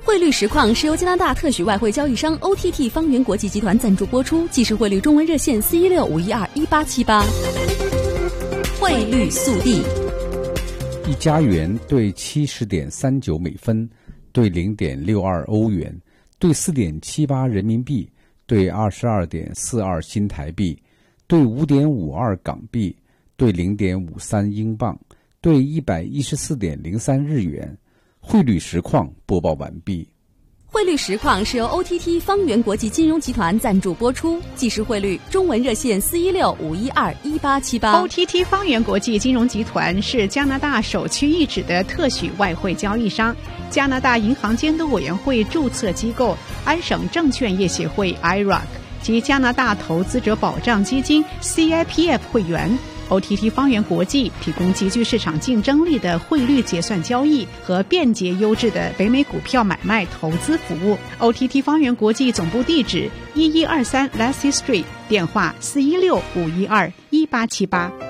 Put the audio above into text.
汇率实况是由加拿大特许外汇交易商 OTT 方圆国际集团赞助播出，即时汇率中文热线416-512-1878。汇率速递。 1加元兑70.39美分，兑0.62欧元，兑4.78人民币，兑22.42新台币，兑5.52港币，兑0.53英镑，兑114.03日元。汇率实况播报完毕。 汇率实况是由 OTT 方圆国际金融集团赞助播出，即时汇率中文热线416-512-1878。 OTT 方圆国际金融集团是加拿大首屈一指的特许外汇交易商，加拿大银行监督委员会注册机构，安省证券业协会 IROC 及加拿大投资者保障基金 CIPF 会员。OTT 方圆国际提供极具市场竞争力的汇率结算交易和便捷优质的北美股票买卖投资服务。OTT 方圆国际总部地址1123 Lassie Street， 电话416-512-1878。